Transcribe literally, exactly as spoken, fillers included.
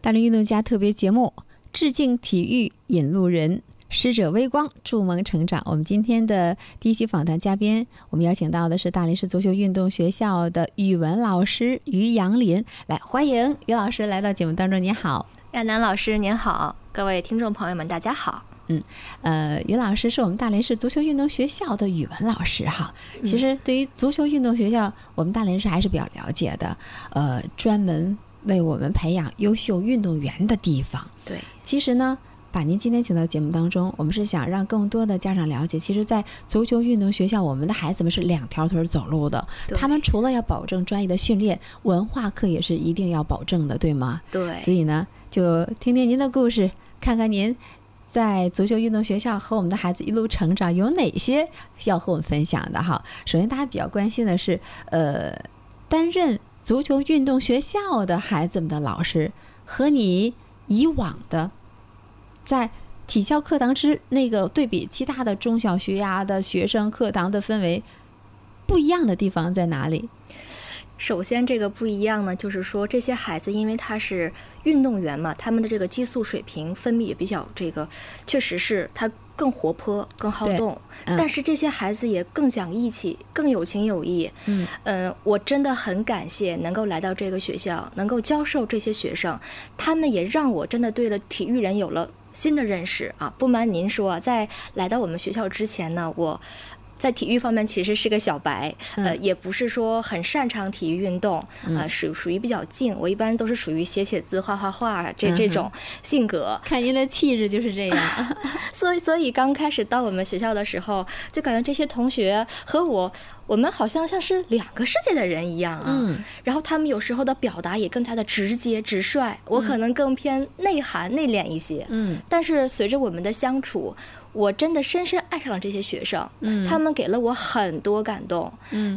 大连运动家特别节目，致敬体育引路人，师者微光，筑梦成长。我们今天的第一期访谈嘉宾，我们邀请到的是大连市足球运动学校的语文老师于杨林，来欢迎于老师来到节目当中。你好。 亚楠老师您好，各位听众朋友们大家好。 嗯，呃，于老师是我们大连市足球运动学校的语文老师哈。其实对于足球运动学校，我们大连市还是比较了解的，呃，专门为我们培养优秀运动员的地方。 对， 其实呢，把您今天请到节目当中，我们是想让更多的家长了解，其实在足球运动学校，我们的孩子们是两条腿走路的。他们除了要保证专业的训练，文化课也是一定要保证的，对吗？ 对。 所以呢，就听听您的故事，看看您在足球运动学校和我们的孩子一路成长有哪些要和我们分享的哈。首先大家比较关心的是，呃，担任足球运动学校的孩子们的老师和你以往的在体校课堂之那个对比其他的中小学呀的学生课堂的氛围不一样的地方在哪里？ 首先这个不一样呢，就是说这些孩子因为他是运动员嘛，他们的这个激素水平分泌也比较这个，确实是他更活泼更好动、嗯、但是这些孩子也更讲义气更有情有义。嗯、呃，我真的很感谢能够来到这个学校，能够教授这些学生，他们也让我真的对了体育人有了新的认识啊！不瞒您说，在来到我们学校之前呢，我在体育方面其实是个小白，呃，也不是说很擅长体育运动，呃，属属于比较静。我一般都是属于写写字、画画画这这种性格。 看您的气质就是这样。 所以，所以刚开始到我们学校的时候，就感觉这些同学和我，我们好像像是两个世界的人一样啊。嗯。然后他们有时候的表达也更加的直接直率，我可能更偏内涵内敛一些。嗯。但是随着我们的相处，我真的深深爱上了这些学生，嗯，他们给了我很多感动，嗯。